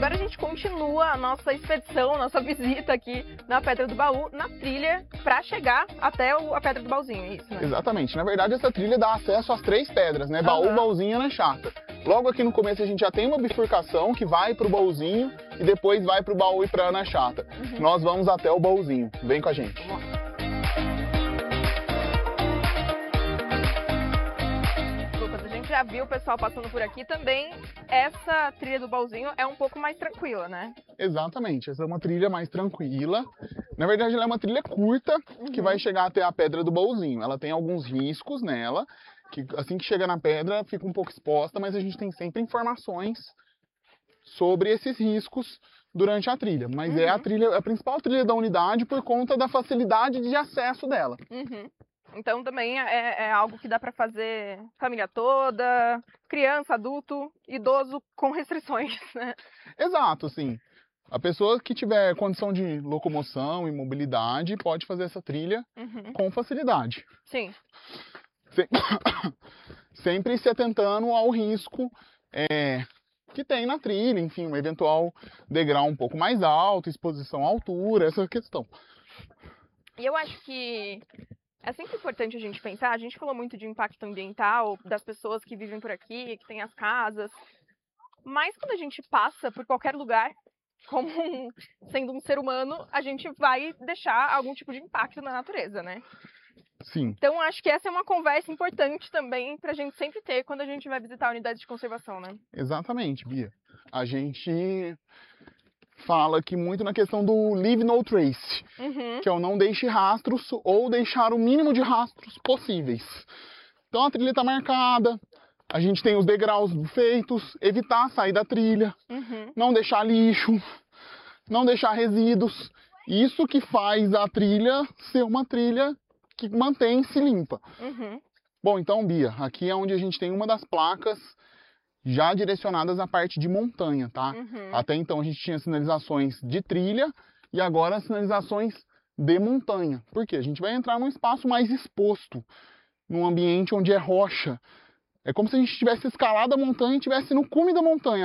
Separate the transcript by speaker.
Speaker 1: agora a gente continua a nossa expedição, nossa visita aqui na Pedra do Baú, na trilha, para chegar até a Pedra do Baúzinho, é isso, né?
Speaker 2: Exatamente. Na verdade, essa trilha dá acesso às 3 pedras, né? Baú, Baúzinho e Anachata. Logo aqui no começo a gente já tem uma bifurcação que vai pro Baúzinho e depois vai pro Baú e pra Anachata. Nós vamos até o Baúzinho. Vem com a gente.
Speaker 1: Vamos lá. Lucas, a gente já viu o pessoal passando por aqui também. Essa trilha do Baúzinho é um pouco mais tranquila, né?
Speaker 2: Exatamente. Essa é uma trilha mais tranquila. Na verdade, ela é uma trilha curta que vai chegar até a Pedra do Baúzinho. Ela tem alguns riscos nela, que assim que chega na pedra fica um pouco exposta, mas a gente tem sempre informações sobre esses riscos durante a trilha. Mas é a principal trilha da unidade por conta da facilidade de acesso dela.
Speaker 1: Então também é algo que dá para fazer família toda, criança, adulto, idoso com restrições, né?
Speaker 2: Exato, sim. A pessoa que tiver condição de locomoção e mobilidade pode fazer essa trilha com facilidade.
Speaker 1: Sim.
Speaker 2: Sempre se atentando ao risco que tem na trilha, enfim, um eventual degrau um pouco mais alto, exposição à altura, essa questão.
Speaker 1: E eu acho que é sempre importante a gente pensar, a gente falou muito de impacto ambiental, das pessoas que vivem por aqui, que têm as casas, mas quando a gente passa por qualquer lugar, sendo um ser humano, a gente vai deixar algum tipo de impacto na natureza, né?
Speaker 2: Sim.
Speaker 1: Então, acho que essa é uma conversa importante também pra gente sempre ter quando a gente vai visitar a unidade de conservação, né?
Speaker 2: Exatamente, Bia. A gente fala aqui muito na questão do leave no trace, que é o não deixe rastros ou deixar o mínimo de rastros possíveis. Então, a trilha está marcada, a gente tem os degraus feitos, evitar sair da trilha, não deixar lixo, não deixar resíduos. Isso que faz a trilha ser uma trilha que mantém-se limpa. Bom, então, Bia, aqui é onde a gente tem uma das placas já direcionadas à parte de montanha, tá? Até então a gente tinha sinalizações de trilha e agora sinalizações de montanha. Por quê? A gente vai entrar num espaço mais exposto, num ambiente onde é rocha. É como se a gente tivesse escalado a montanha e estivesse no cume da montanha.